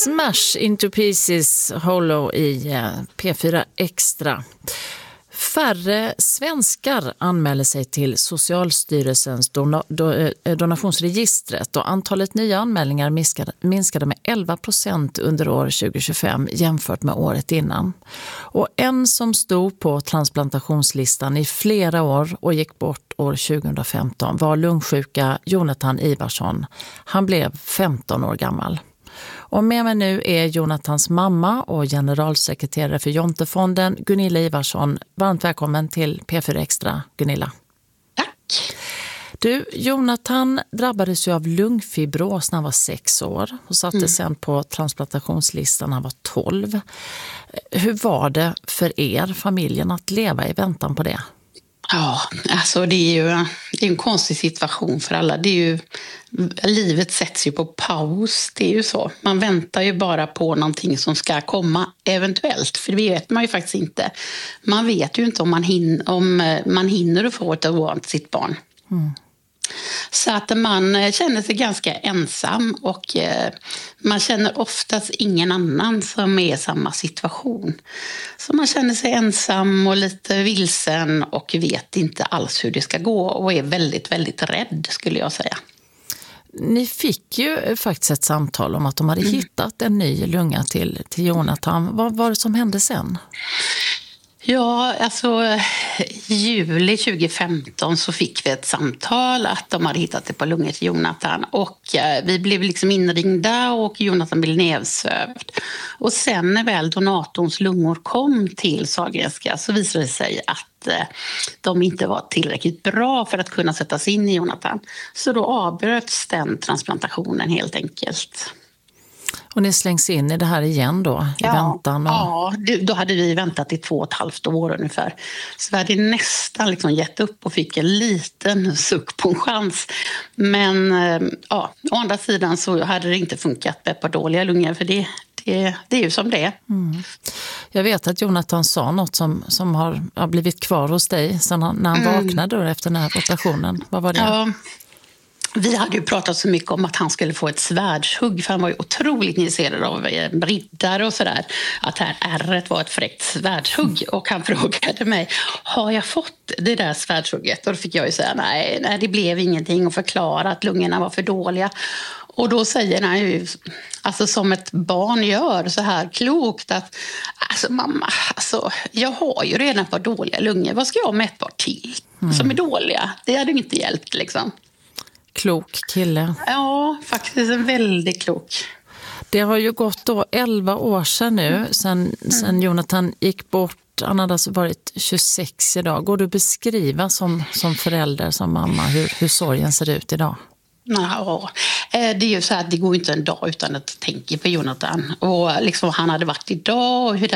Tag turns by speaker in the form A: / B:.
A: Smash into pieces Hollow i P4 Extra. Färre svenskar anmäler sig till Socialstyrelsens donationsregistret och antalet nya anmälningar minskade med 11% under år 2025 jämfört med året innan. Och en som stod på transplantationslistan i flera år och gick bort år 2015 var lungsjuka Jonathan Ivarsson. Han blev 15 år gammal. Och med mig nu är Jonathans mamma och generalsekreterare för Jontefonden, Gunilla Ivarsson. Varmt välkommen till P4 Extra, Gunilla.
B: Tack.
A: Du, Jonathan drabbades ju av lungfibros när han var 6 år och satte sen på transplantationslistan när han var 12. Hur var det för er, familjen, att leva i väntan på det?
B: Ja, alltså det är ju en konstig situation för alla. Livet sätts ju på paus, det är ju så. Man väntar ju bara på någonting som ska komma eventuellt, för det vet man ju faktiskt inte. Man vet ju inte om man hinner att få ett organ till sitt barn. Så att man känner sig ganska ensam och man känner oftast ingen annan som är i samma situation. Så man känner sig ensam och lite vilsen och vet inte alls hur det ska gå och är väldigt, väldigt rädd, skulle jag säga.
A: Ni fick ju faktiskt ett samtal om att de hade hittat en ny lunga till Jonathan. Vad var det som hände sen?
B: Ja, alltså juli 2015 så fick vi ett samtal att de hade hittat det på lungor till Jonathan och vi blev liksom inringda och Jonathan blev nedsövd. Och sen när väl donatorns lungor kom till Sahlgrenska så visade det sig att de inte var tillräckligt bra för att kunna sättas in i Jonathan. Så då avbröts den transplantationen helt enkelt.
A: Och ni slängs in i det här igen då, i väntan?
B: Ja, då hade vi väntat i 2,5 år ungefär. Så vi hade nästan liksom gett upp och fick en liten suck på en chans. Men ja, å andra sidan så hade det inte funkat med på dåliga lungor, för det är ju som det är.
A: Jag vet att Jonathan sa något som har blivit kvar hos dig sen när han vaknade då efter den här operationen. Vad var det?
B: Ja. Vi hade ju pratat så mycket om att han skulle få ett svärdshugg, för han var ju otroligt intresserad av riddare och sådär. Att här ärret var ett fräckt svärdshugg och han frågade mig, har jag fått det där svärdshugget? Och då fick jag ju säga nej, det blev ingenting, och förklara att lungorna var för dåliga. Och då säger han ju, alltså som ett barn gör, så här klokt att alltså mamma, alltså, jag har ju redan ett par dåliga lungor, vad ska jag med ett par till som är dåliga? Det hade inte hjälpt liksom.
A: Klok kille.
B: Ja, faktiskt en väldigt klok.
A: Det har ju gått då 11 år sedan nu, sen Jonathan gick bort. Han hade alltså varit 26 idag. Går du beskriva som förälder, som mamma, hur sorgen ser ut idag?
B: Ja, det är ju så att det går inte en dag utan att tänka på Jonathan. Och liksom han hade varit idag och hur